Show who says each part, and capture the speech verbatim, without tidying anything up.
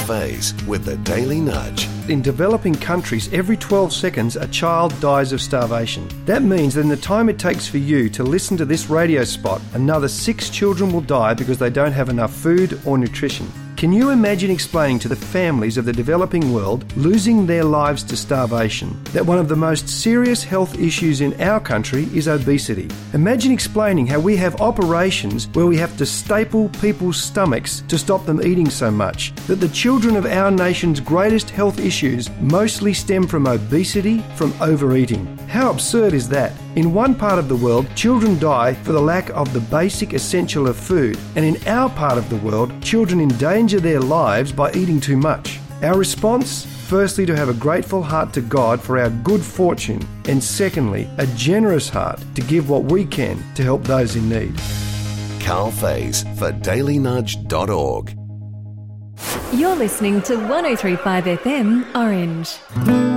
Speaker 1: Faze with the Daily Nudge.
Speaker 2: In developing countries, every twelve seconds a child dies of starvation. That means that in the time it takes for you to listen to this radio spot, another six children will die because they don't have enough food or nutrition. Can you imagine explaining to the families of the developing world losing their lives to starvation that one of the most serious health issues in our country is obesity? Imagine explaining how we have operations where we have to staple people's stomachs to stop them eating so much, that the children of our nation's greatest health issues mostly stem from obesity, from overeating. How absurd is that? In one part of the world, children die for the lack of the basic essential of food, and in our part of the world, children endanger their lives by eating too much. Our response? Firstly, to have a grateful heart to God for our good fortune, and secondly, a generous heart to give what we can to help those in need.
Speaker 1: Carl Faze for daily nudge dot org.
Speaker 3: You're listening to one oh three point five F M Orange.